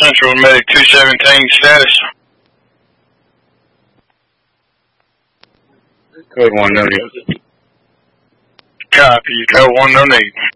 Central Medic 217 status. Code 1, no need. Copy, code 1, no need.